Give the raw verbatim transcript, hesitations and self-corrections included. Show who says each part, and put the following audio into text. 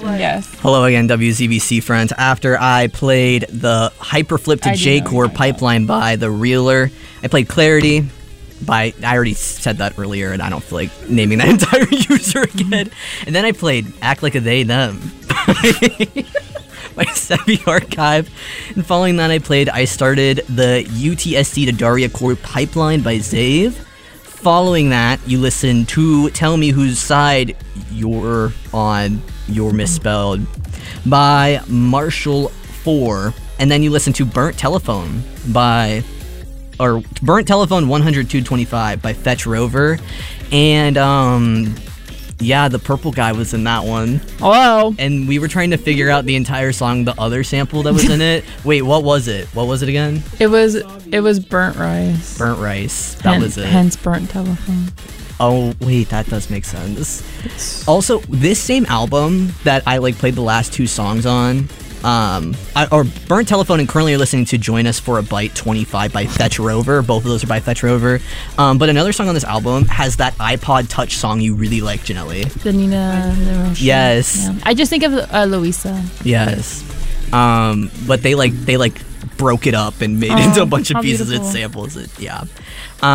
Speaker 1: Yes.
Speaker 2: Hello again, W Z B C friends. After I played the Hyperflip to
Speaker 1: I do know
Speaker 2: J-Core
Speaker 1: you're
Speaker 2: Pipeline by The Reeler, I played Clarity by, I already said that earlier and I don't feel like naming that entire user again. And then I played Act Like a They Them by, by Sebi Archive. And following that I played I Started the U T S C to Daria Core Pipeline by Zave. Following that, you listen to Tell Me Whose Side You're On, You're Misspelled by Marshall four. And then you listen to Burnt Telephone by, or Burnt Telephone one hundred two twenty-five by Fetch Rover. And, um, yeah, the purple guy was in that one.
Speaker 1: Hello.
Speaker 2: And we were trying to figure out the entire song, the other sample that was in it. Wait, what was it? What was it again?
Speaker 1: It was it was burnt rice.
Speaker 2: Burnt Rice. That
Speaker 1: Hen-
Speaker 2: was it.
Speaker 1: Hence burnt telephone.
Speaker 2: Oh, wait, that does make sense. Also, this same album that I like played the last two songs on, um, I, or Burnt Telephone, and currently you're listening to Join Us for a Bite twenty-five by Fetch Rover. Both of those are by Fetch Rover. Um, but another song on this album has that iPod Touch song you really like, Janelli.
Speaker 1: The Nina. The
Speaker 2: Yes.
Speaker 1: Yeah. I just think of uh, Luisa.
Speaker 2: Yes. Um, but they like they like broke it up and made
Speaker 1: Oh,
Speaker 2: it into a bunch of
Speaker 1: how
Speaker 2: pieces and
Speaker 1: beautiful.
Speaker 2: samples. It, yeah.